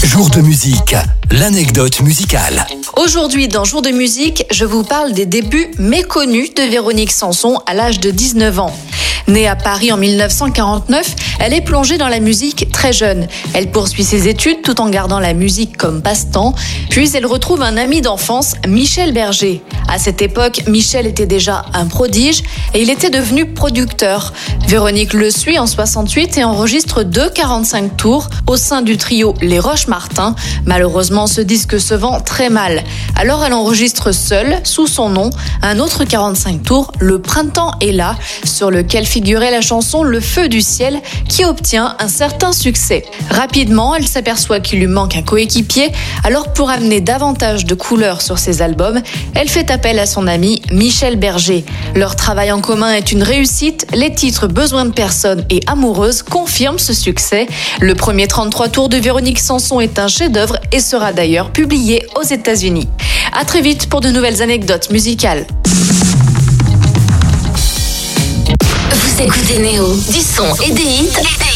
Jour de musique, l'anecdote musicale. Aujourd'hui, dans Jour de musique, je vous parle des débuts méconnus de Véronique Sanson à l'âge de 19 ans. Née à Paris en 1949, elle est plongée dans la musique très jeune. Elle poursuit ses études tout en gardant la musique comme passe-temps. Puis elle retrouve un ami d'enfance, Michel Berger. À cette époque, Michel était déjà un prodige et il était devenu producteur. Véronique le suit en 68 et enregistre 2 45 tours au sein du trio Les Roches-Martin. Malheureusement, ce disque se vend très mal. Alors elle enregistre seule, sous son nom, un autre 45 tours, Le Printemps est là, sur lequel figurait la chanson Le Feu du Ciel, qui obtient un certain succès. Rapidement, elle s'aperçoit qu'il lui manque un coéquipier, alors pour amener davantage de couleurs sur ses albums, elle fait appel à son ami Michel Berger. Leur travail en commun est une réussite, les titres Besoin de personne et Amoureuse confirment ce succès. Le premier 33 tours de Véronique Sanson est un chef-d'œuvre et sera d'ailleurs publié aux États-Unis. À très vite pour de nouvelles anecdotes musicales. Vous écoutez Néo, du son et des hits.